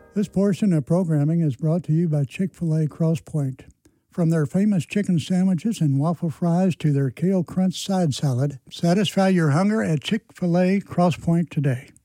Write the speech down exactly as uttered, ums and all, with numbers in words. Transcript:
This portion of programming is brought to you by Chick-fil-A Cross Point. From their famous chicken sandwiches and waffle fries to their kale crunch side salad, satisfy your hunger at Chick-fil-A Cross Point today.